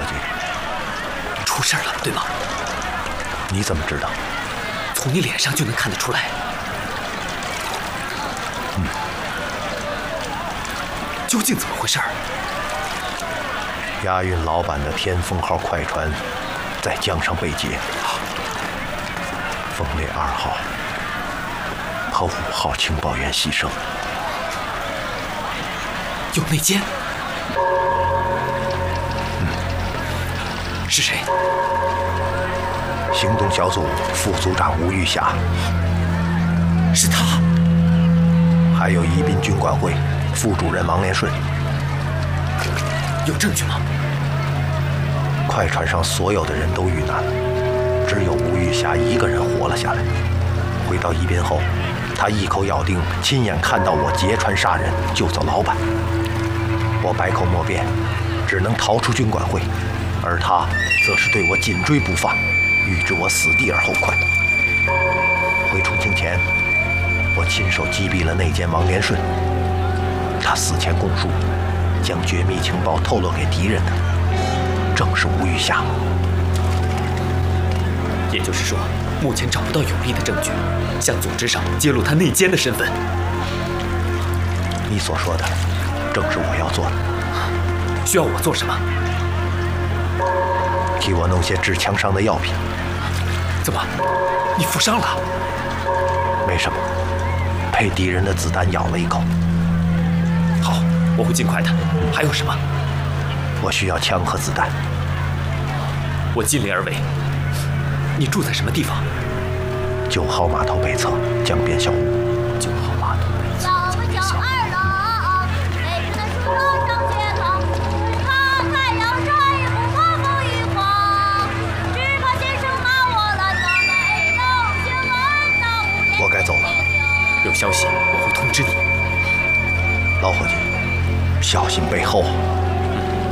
计， 出事了，对吗？ 你怎么知道？ 从你脸上就能看得出来。究竟怎么回事？ 押运老板的天风号快船在江上被劫，风烈2号和5号情报员牺牲。 有内奸？是谁？ 行动小组副组长吴玉霞。 是他。 还有宜宾军管会副主任王连顺。 有证据吗？ 快船上所有的人都遇难了，只有吴玉霞一个人活了下来。回到宜宾后，他一口咬定亲眼看到我劫船杀人，救走老板。我百口莫辩，只能逃出军管会，而他则是对我紧追不放，欲置我死地而后快。回重庆前，我亲手击毙了内奸王连顺。他死前供述，将绝密情报透露给敌人的，正是吴玉霞。 也就是说，目前找不到有力的证据，向组织上揭露他内奸的身份。 你所说的，正是我要做的。 需要我做什么？ 替我弄些治枪伤的药品。 怎么，你负伤了？ 没什么，被敌人的子弹咬了一口。 好，我会尽快的。还有什么？ 我需要枪和子弹。 我尽力而为。你住在什么地方 ？9号码头北侧江边小屋。 9号码头北侧江边小屋。 我该走了。 有消息我会通知你。 老伙计，小心背后。